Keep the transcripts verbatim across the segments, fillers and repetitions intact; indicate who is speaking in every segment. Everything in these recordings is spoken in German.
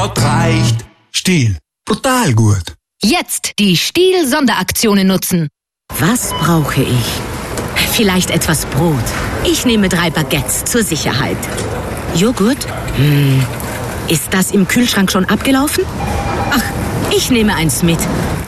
Speaker 1: Das reicht. Stihl. Brutal gut.
Speaker 2: Jetzt die Stihl-Sonderaktionen nutzen.
Speaker 3: Was brauche ich? Vielleicht etwas Brot. Ich nehme drei Baguettes zur Sicherheit. Joghurt? Hm. Ist das im Kühlschrank schon abgelaufen? Ach, ich nehme eins mit.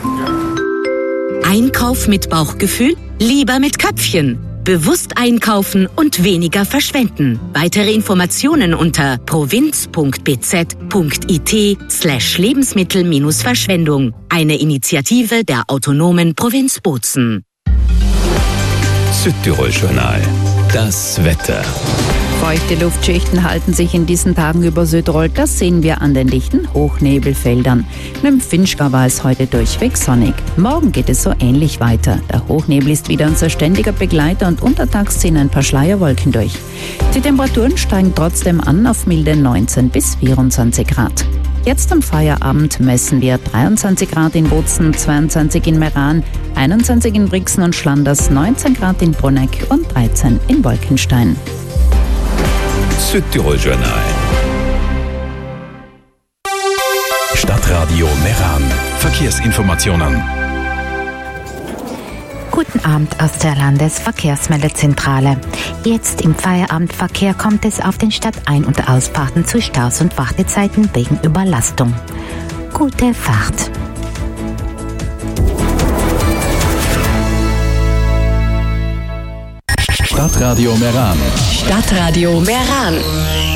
Speaker 3: Einkauf mit Bauchgefühl? Lieber mit Köpfchen. Bewusst einkaufen und weniger verschwenden. Weitere Informationen unter provinz.bz.it slash Lebensmittel-Verschwendung. Eine Initiative der autonomen Provinz Bozen.
Speaker 4: Südtirol-Journal. Das Wetter.
Speaker 5: Feuchte Luftschichten halten sich in diesen Tagen über Südtirol. Das sehen wir an den dichten Hochnebelfeldern. Im Vinschgau war es heute durchweg sonnig. Morgen geht es so ähnlich weiter. Der Hochnebel ist wieder unser ständiger Begleiter und untertags ziehen ein paar Schleierwolken durch. Die Temperaturen steigen trotzdem an auf milde neunzehn bis vierundzwanzig Grad. Jetzt am Feierabend messen wir dreiundzwanzig Grad in Bozen, zweiundzwanzig in Meran, einundzwanzig in Brixen und Schlanders, neunzehn Grad in Bruneck und dreizehn in Wolkenstein.
Speaker 4: Südtirol-Journal. Stadtradio Meran. Verkehrsinformationen.
Speaker 6: Guten Abend aus der Landesverkehrsmeldezentrale. Jetzt im Feierabendverkehr kommt es auf den Stadtein- und Ausfahrten zu Staus und Wartezeiten wegen Überlastung. Gute Fahrt.
Speaker 4: Stadtradio Meran.
Speaker 3: Stadtradio Meran.